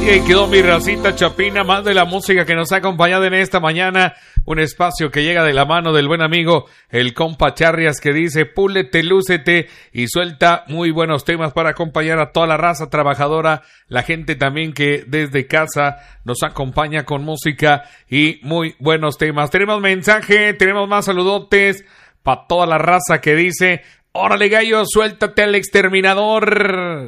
Y ahí quedó mi racita chapina, más de la música que nos ha acompañado en esta mañana. Un espacio que llega de la mano del buen amigo, el compa Charrias, que dice, púlete, lúcete y suelta muy buenos temas para acompañar a toda la raza trabajadora, la gente también que desde casa nos acompaña con música y muy buenos temas. Tenemos mensaje, tenemos más saludotes para toda la raza que dice, órale gallo, suéltate al exterminador.